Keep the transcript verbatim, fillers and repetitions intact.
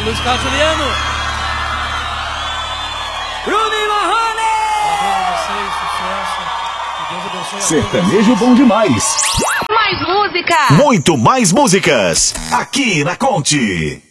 Luiz Carlos Juliano. Bruno e Marrone! Parabéns a vocês, sucesso. Que Deus abençoe. Sertanejo bom demais. Mais música! Muito mais músicas. Aqui na Conte.